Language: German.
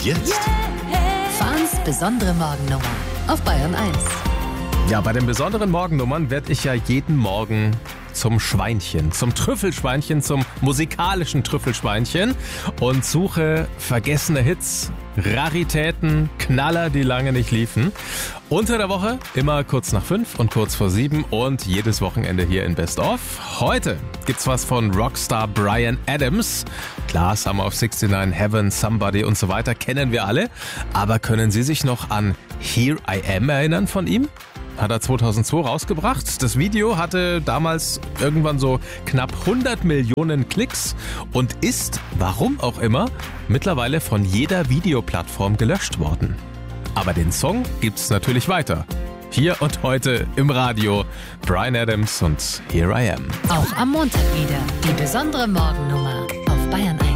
Jetzt Fahns besondere Morgennummer auf Bayern 1. Ja, bei den besonderen Morgennummern werde ich ja jeden Morgen zum Schweinchen, zum Trüffelschweinchen, zum musikalischen Trüffelschweinchen und suche vergessene Hits, Raritäten, Knaller, die lange nicht liefen. Unter der Woche immer kurz nach 5 und kurz vor 7 und jedes Wochenende hier in Best Of. Heute gibt's was von Rockstar Bryan Adams. Klar, Summer of 69, Heaven, Somebody und so weiter kennen wir alle. Aber können Sie sich noch an Here I Am erinnern von ihm? Hat er 2002 rausgebracht. Das Video hatte damals irgendwann so knapp 100 Millionen Klicks und ist, warum auch immer, mittlerweile von jeder Videoplattform gelöscht worden. Aber den Song gibt's natürlich weiter. Hier und heute im Radio Bryan Adams und Here I Am. Auch am Montag wieder die besondere Morgennummer auf Bayern 1.